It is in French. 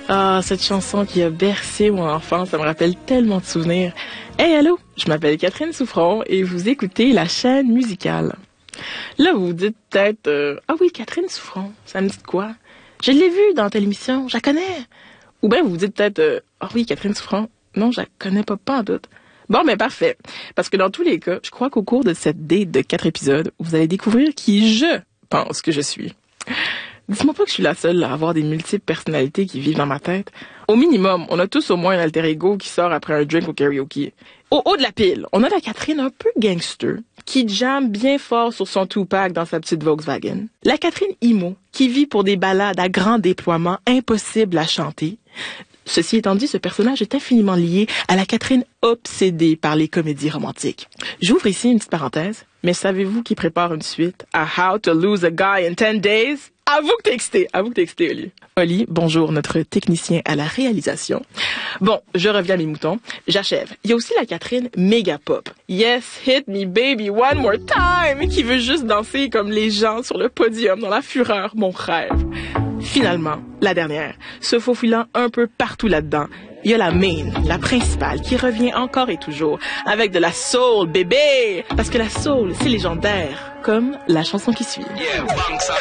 Ah, cette chanson qui a bercé mon enfance, ça me rappelle tellement de souvenirs. Hey, allô, je m'appelle Catherine Souffron et vous écoutez la chaîne musicale. Là, vous vous dites peut-être, ah oui, Catherine Souffron, ça me dit quoi? Je l'ai vue dans telle émission, je la connais. Ou bien vous vous dites peut-être, ah oui, Catherine Souffron, non, je la connais pas en doute. Bon, mais parfait. Parce que dans tous les cas, je crois qu'au cours de cette date de 4 épisodes, vous allez découvrir qui je pense que je suis. Dis-moi pas que je suis la seule à avoir des multiples personnalités qui vivent dans ma tête. Au minimum, on a tous au moins un alter ego qui sort après un drink au karaoke. Au haut de la pile, on a la Catherine un peu gangster, qui jamme bien fort sur son two-pack dans sa petite Volkswagen. La Catherine emo, qui vit pour des ballades à grand déploiement impossibles à chanter. Ceci étant dit, ce personnage est infiniment lié à la Catherine obsédée par les comédies romantiques. J'ouvre ici une petite parenthèse, mais savez-vous qui prépare une suite à How to Lose a Guy in 10 Days? Avoue que t'es excité, Oli. Oli, bonjour, notre technicien à la réalisation. Bon, je reviens à mes moutons. J'achève. Il y a aussi la Catherine méga pop. Yes, hit me baby one more time, qui veut juste danser comme les gens sur le podium dans la fureur, mon rêve. Finalement, la dernière, se faufilant un peu partout là-dedans, il y a la main, la principale, qui revient encore et toujours avec de la soul, bébé! Parce que la soul, c'est légendaire, comme la chanson qui suit.